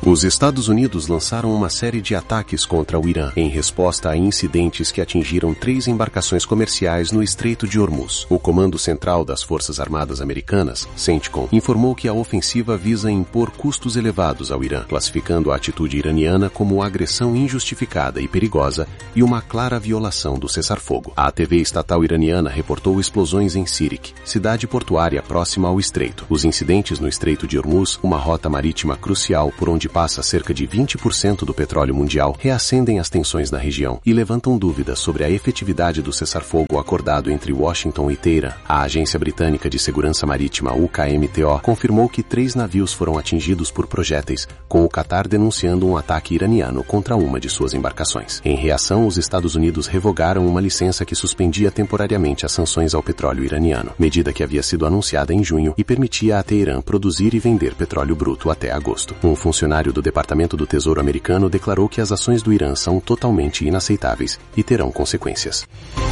Os Estados Unidos lançaram uma série de ataques contra o Irã, em resposta a incidentes que atingiram 3 embarcações comerciais no Estreito de Hormuz. O Comando Central das Forças Armadas Americanas, CENTCOM, informou que a ofensiva visa impor custos elevados ao Irã, classificando a atitude iraniana como agressão injustificada e perigosa e uma clara violação do cessar-fogo. A TV estatal iraniana reportou explosões em Sirik, cidade portuária próxima ao estreito. Os incidentes no Estreito de Hormuz, uma rota marítima crucial por onde passa cerca de 20% do petróleo mundial, reacendem as tensões na região e levantam dúvidas sobre a efetividade do cessar-fogo acordado entre Washington e Teherã. A Agência Britânica de Segurança Marítima, UKMTO, confirmou que 3 navios foram atingidos por projéteis, com o Catar denunciando um ataque iraniano contra uma de suas embarcações. Em reação, os Estados Unidos revogaram uma licença que suspendia temporariamente as sanções ao petróleo iraniano, medida que havia sido anunciada em junho e permitia a Teherã produzir e vender petróleo bruto até agosto. Um funcionário do Departamento do Tesouro americano declarou que as ações do Irã são totalmente inaceitáveis e terão consequências.